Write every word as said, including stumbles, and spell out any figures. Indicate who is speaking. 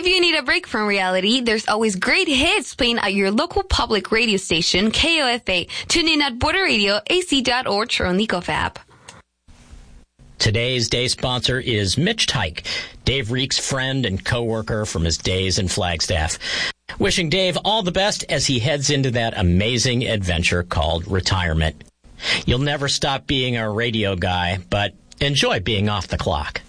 Speaker 1: If you need a break from reality, there's always great hits playing at your local public radio station, K O F A. Tune in at border radio a c dot org or on the Eco app.
Speaker 2: Today's day sponsor is Mitch Tyke, Dave Reek's friend and co-worker from his days in Flagstaff. Wishing Dave all the best as he heads into that amazing adventure called retirement. You'll never stop being a radio guy, but enjoy being off the clock.